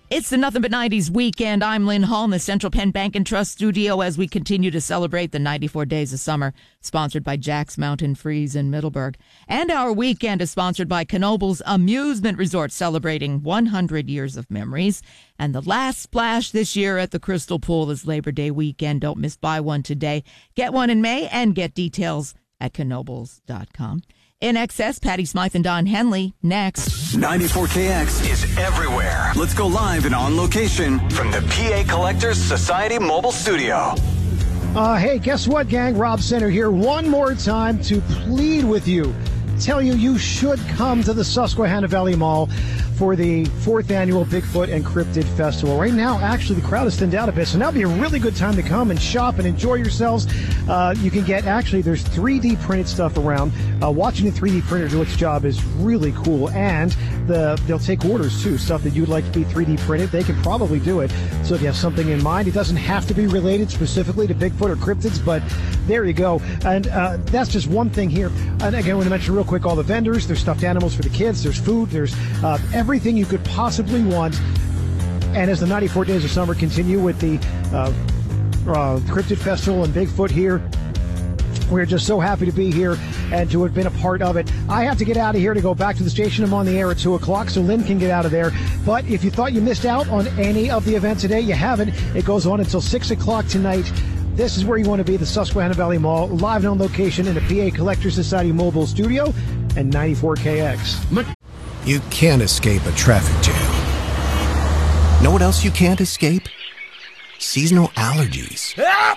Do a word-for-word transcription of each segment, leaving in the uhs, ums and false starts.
It's the Nothing But nineties weekend. I'm Lynn Hall in the Central Penn Bank and Trust studio as we continue to celebrate the ninety-four days of summer, sponsored by Jack's Mountain Freeze in Middleburg. And our weekend is sponsored by Knoebels Amusement Resort, celebrating one hundred years of memories. And the last splash this year at the Crystal Pool is Labor Day weekend. Don't miss buy one today. Get one in May and get details at knoebels dot com. In Excess, Patty Smythe and Don Henley, next. ninety-four K X is everywhere. Let's go live and on location from the P A Collectors Society mobile studio. Uh, hey, guess what, gang? Rob Center here one more time to plead with you. Tell you you should come to the Susquehanna Valley Mall for the fourth annual Bigfoot and Cryptid Festival. Right now, actually, the crowd has thinned out a bit, so now would be a really good time to come and shop and enjoy yourselves. Uh, you can get, actually, there's three D printed stuff around. Uh, watching the three D printer do its job is really cool, and the, they'll take orders, too. Stuff that you'd like to be three D printed, they can probably do it. So if you have something in mind, it doesn't have to be related specifically to Bigfoot or cryptids, but there you go. And uh, that's just one thing here. And again, I want to mention real quick all the vendors. There's stuffed animals for the kids. There's food. There's uh, everything you could possibly want. And as the ninety-four days of summer continue with the uh, uh, Cryptid Festival and Bigfoot here, we're just so happy to be here and to have been a part of it. I have to get out of here to go back to the station. I'm on the air at two o'clock, so Lynn can get out of there. But if you thought you missed out on any of the event today, you haven't. It goes on until six o'clock tonight. This is where you want to be, the Susquehanna Valley Mall, live and on location in the P A Collectors Society mobile studio and ninety-four K X. You can't escape a traffic jam. Know what else you can't escape? Seasonal allergies.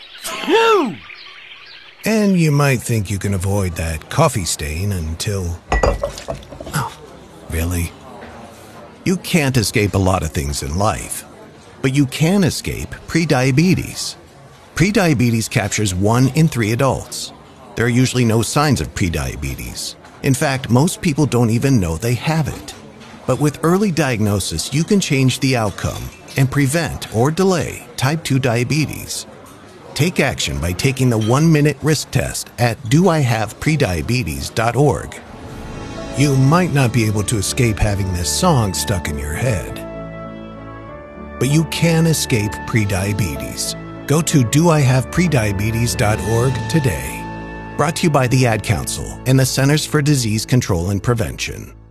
And you might think you can avoid that coffee stain until... Oh, really? You can't escape a lot of things in life, but you can escape prediabetes. Prediabetes captures one in three adults. There are usually no signs of prediabetes. In fact, most people don't even know they have it. But with early diagnosis, you can change the outcome and prevent or delay type two diabetes. Take action by taking the one-minute risk test at do I have prediabetes dot org. You might not be able to escape having this song stuck in your head, but you can escape prediabetes. Go to do I have prediabetes dot org today. Brought to you by the Ad Council and the Centers for Disease Control and Prevention.